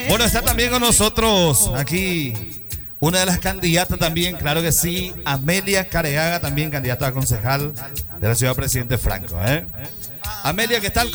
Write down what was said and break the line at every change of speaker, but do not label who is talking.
Bueno, está también con nosotros aquí una de las candidatas también, claro que sí, Amelia Careaga, también candidata a concejal de la ciudad Presidente Franco. Amelia, ¿qué tal?